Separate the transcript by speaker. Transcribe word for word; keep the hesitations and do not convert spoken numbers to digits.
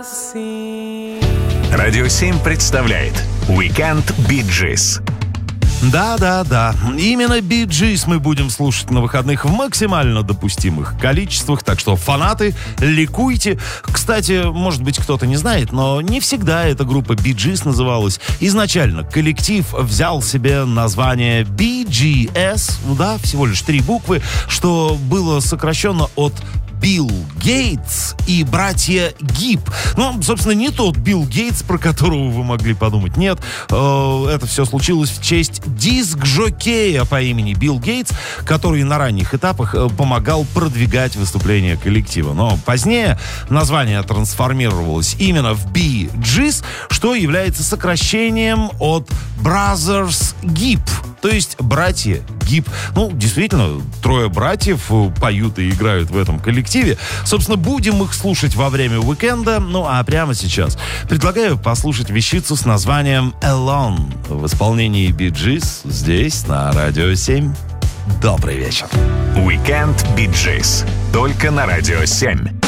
Speaker 1: Радио семь представляет Weekend Bee Gees.
Speaker 2: Да-да-да, именно Bee Gees мы будем слушать на выходных в максимально допустимых количествах, так что фанаты, ликуйте. Кстати, может быть, кто-то не знает, но не всегда эта группа Bee Gees называлась. Изначально коллектив взял себе название би джи эс, ну да, всего лишь три буквы, что было сокращенно от Билл Гейтс и братья Гиб. Ну, собственно, не тот Билл Гейтс, про которого вы могли подумать. Нет, э, это все случилось в честь диск-жокея по имени Билл Гейтс, который на ранних этапах э, помогал продвигать выступления коллектива. Но позднее название трансформировалось именно в Bee Gees, что является сокращением от Brothers Gibb, то есть братья Гиб. Ну, действительно, трое братьев поют и играют в этом коллективе. Собственно, будем их слушать во время уикенда. Ну, а прямо сейчас предлагаю послушать вещицу с названием «Alone» в исполнении Bee Gees здесь, на Радио семь. Добрый вечер.
Speaker 1: Weekend Bee Gees. Только на Радио семь.